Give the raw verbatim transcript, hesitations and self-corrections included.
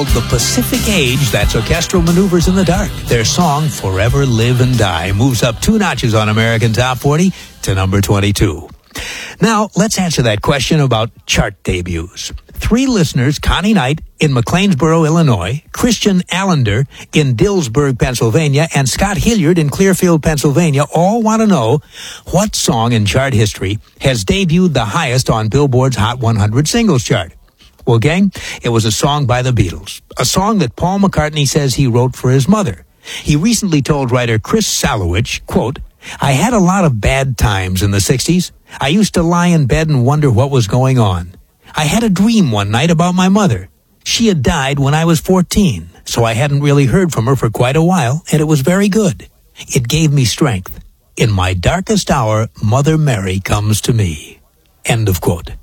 called The Pacific Age. That's Orchestral Maneuvers in the Dark. Their song, Forever Live and Die, moves up two notches on American Top forty to number twenty-two. Now, let's answer that question about chart debuts. Three listeners, Connie Knight in McLeansboro, Illinois, Christian Allender in Dillsburg, Pennsylvania, and Scott Hilliard in Clearfield, Pennsylvania, all want to know what song in chart history has debuted the highest on Billboard's Hot one hundred Singles Chart. Well, gang, it was a song by the Beatles, a song that Paul McCartney says he wrote for his mother. He recently told writer Chris Salowich, quote, "I had a lot of bad times in the sixties. I used to lie in bed and wonder what was going on. I had a dream one night about my mother. She had died when I was fourteen, so I hadn't really heard from her for quite a while, and it was very good. It gave me strength. In my darkest hour, Mother Mary comes to me." End of quote.